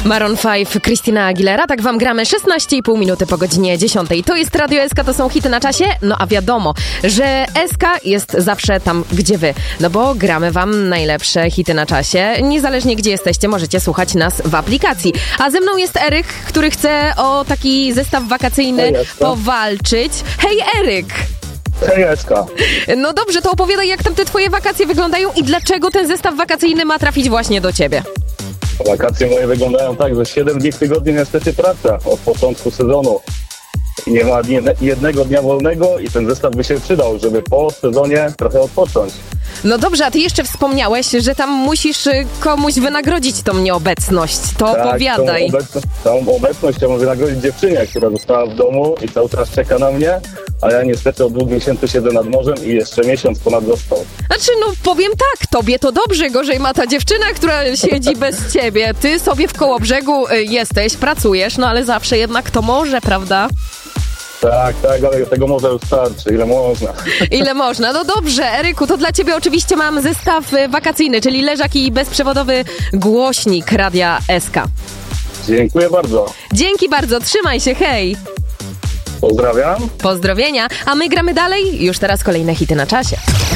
Maroon 5, Christina Aguilera, tak wam gramy 16,5 minuty po godzinie 10. To jest Radio SK, to są hity na czasie, no a wiadomo, że SK jest zawsze tam, gdzie wy, no bo gramy wam najlepsze hity na czasie, niezależnie gdzie jesteście, możecie słuchać nas w aplikacji. A ze mną jest Eryk, który chce o taki zestaw wakacyjny powalczyć. Hej Eryk! Hej SK. No dobrze, to opowiadaj, jak tam te twoje wakacje wyglądają i dlaczego ten zestaw wakacyjny ma trafić właśnie do ciebie. Wakacje moje wyglądają tak, że 7 dni w tygodniu niestety praca od początku sezonu. Nie ma jednego dnia wolnego i ten zestaw by się przydał, żeby po sezonie trochę odpocząć. No dobrze, a ty jeszcze wspomniałeś, że tam musisz komuś wynagrodzić tą nieobecność. To tak, opowiadaj. Całą obecność chciałbym wynagrodzić dziewczynie, która została w domu i cały czas czeka na mnie, a ja niestety od 2 miesięcy siedzę nad morzem i jeszcze miesiąc ponad został. Znaczy, no powiem tak, tobie to dobrze, gorzej ma ta dziewczyna, która siedzi bez ciebie. Ty sobie w Kołobrzegu jesteś, pracujesz, no ale zawsze jednak to morze, prawda? Tak, ale tego może już starczy, ile można. Ile można. No dobrze, Eryku, to dla ciebie oczywiście mam zestaw wakacyjny, czyli leżak i bezprzewodowy głośnik Radia SK. Dziękuję bardzo. Dzięki bardzo, trzymaj się, hej! Pozdrawiam. Pozdrowienia, a my gramy dalej, już teraz kolejne hity na czasie.